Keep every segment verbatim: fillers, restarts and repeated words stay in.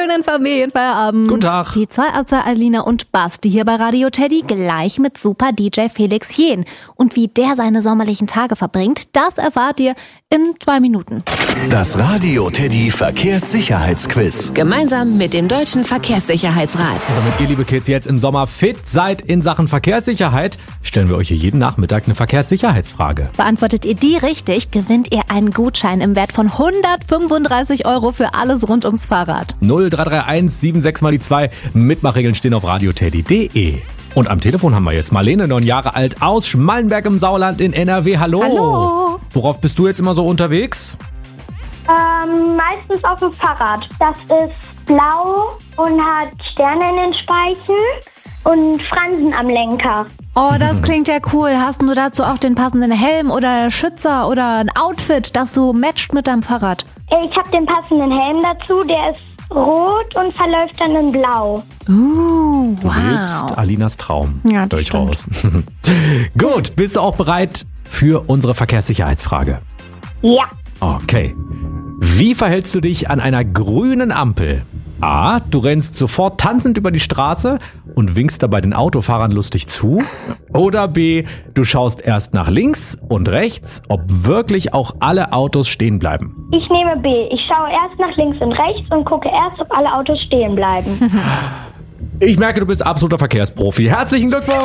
schönen Familienfeierabend. Guten Tag. Die zwei Abzer Alina und Basti hier bei Radio Teddy gleich mit Super D J Felix Jähn. Und wie der seine sommerlichen Tage verbringt, das erfahrt ihr in zwei Minuten. Das Radio Teddy Verkehrssicherheitsquiz. Gemeinsam mit dem Deutschen Verkehrssicherheitsrat. Damit ihr, liebe Kids, jetzt im Sommer fit seid in Sachen Verkehrssicherheit, stellen wir euch hier jeden Nachmittag eine Verkehrssicherheitsfrage. Beantwortet ihr die richtig, gewinnt ihr einen Gutschein im Wert von hundertfünfunddreißig Euro für alles rund ums Fahrrad. null drei drei eins sieben sechs mal die zwei. Mitmachregeln stehen auf radioteddy punkt de. Und am Telefon haben wir jetzt Marlene, neun Jahre alt, aus Schmallenberg im Sauerland in N R W. Hallo. Hallo. Worauf bist du jetzt immer so unterwegs? Ähm, meistens auf dem Fahrrad. Das ist blau und hat Sterne in den Speichen und Fransen am Lenker. Oh, das klingt ja cool. Hast du dazu auch den passenden Helm oder Schützer oder ein Outfit, das so matcht mit deinem Fahrrad? Ich habe den passenden Helm dazu, der ist rot und verläuft dann in blau. Uh, Du wow. lebst Alinas Traum. Ja, das Durchaus. Gut, bist du auch bereit für unsere Verkehrssicherheitsfrage? Ja. Okay. Wie verhältst du dich an einer grünen Ampel? A. Du rennst sofort tanzend über die Straße und winkst dabei den Autofahrern lustig zu. Oder B. Du schaust erst nach links und rechts, ob wirklich auch alle Autos stehen bleiben. Ich nehme B. Ich schaue erst nach links und rechts und gucke erst, ob alle Autos stehen bleiben. Ich merke, du bist absoluter Verkehrsprofi. Herzlichen Glückwunsch!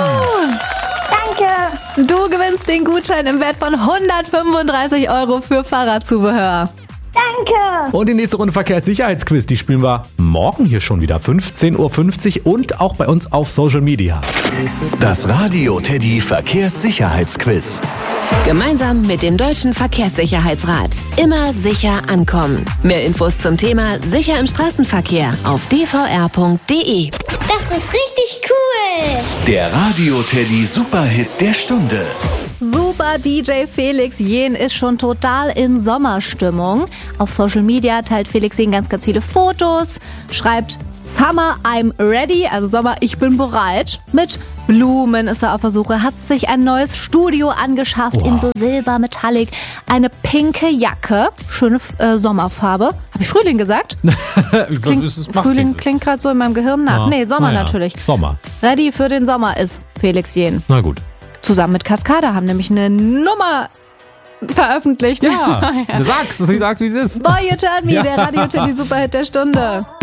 Danke. Du gewinnst den Gutschein im Wert von hundertfünfunddreißig Euro für Fahrradzubehör. Danke. Und die nächste Runde Verkehrssicherheitsquiz, die spielen wir morgen hier schon wieder, fünfzehn Uhr fünfzig und auch bei uns auf Social Media. Das Radio Teddy Verkehrssicherheitsquiz. Gemeinsam mit dem Deutschen Verkehrssicherheitsrat. Immer sicher ankommen. Mehr Infos zum Thema Sicher im Straßenverkehr auf d v r punkt de. Das ist richtig cool. Der Radio Teddy Superhit der Stunde. Super D J Felix Jähn ist schon total in Sommerstimmung. Auf Social Media teilt Felix Jähn ganz, ganz viele Fotos, schreibt Summer, I'm ready, also Sommer, ich bin bereit. Mit Blumen ist er auf der Suche, hat sich ein neues Studio angeschafft, Wow. in so Silber, Metallic, eine pinke Jacke, schöne äh, Sommerfarbe. Habe ich Frühling gesagt? Das Klingt, ist- macht Frühling nichts. klingt gerade so in meinem Gehirn nach. Ja. Nee, Sommer Na ja, natürlich. Sommer. Ready für den Sommer ist Felix Jähn. Na gut. Zusammen mit Cascada haben nämlich eine Nummer veröffentlicht. Ja, du sagst, du sagst, wie es ist. Boy, You Turn Me, Ja. der Radio Teddy Superhit der Stunde.